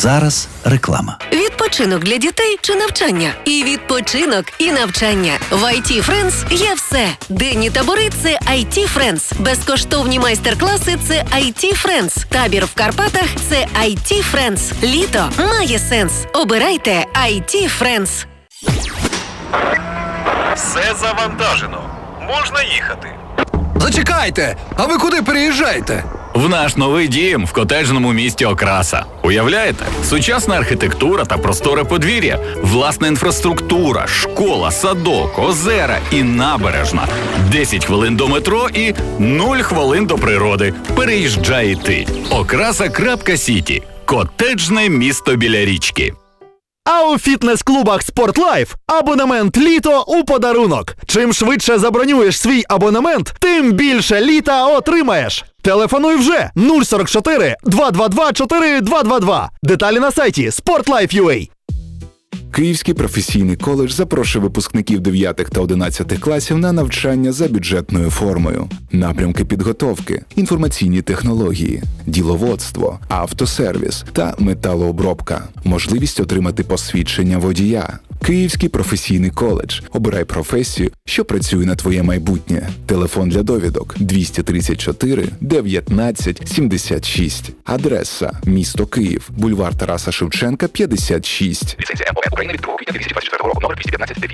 зараз реклама. Відпочинок для дітей чи навчання? І відпочинок, і навчання. В IT Friends є все. Денні табори – це IT Friends. Безкоштовні майстер-класи – це IT Friends. Табір в Карпатах – це IT Friends. Літо має сенс. Обирайте IT Friends. Все завантажено. Можна їхати. Зачекайте! А ви куди переїжджаєте? В наш новий дім в котеджному місті Окраса. Уявляєте? Сучасна архітектура та просторе подвір'я, власна інфраструктура, школа, садок, озера і набережна. 10 хвилин до метро і 0 хвилин до природи. Переїжджай і ти. Окраса.Сіті. Котеджне місто біля річки. А у фітнес-клубах «Спортлайф» абонемент «Літо» у подарунок. Чим швидше забронюєш свій абонемент, тим більше літа отримаєш. Телефонуй вже 044 222 4222. Деталі на сайті sportlife.ua. Київський професійний коледж запрошує випускників 9 та 11 класів на навчання за бюджетною формою. Напрямки підготовки – інформаційні технології, діловодство, автосервіс та металообробка. Можливість отримати посвідчення водія. Київський професійний коледж. Обирай професію, що працює на твоє майбутнє. Телефон для довідок 234 19 76. Адреса – місто Київ, бульвар Тараса Шевченка, 56. Ліцензія МОН України від 2 квітня 2024 року, номер 215.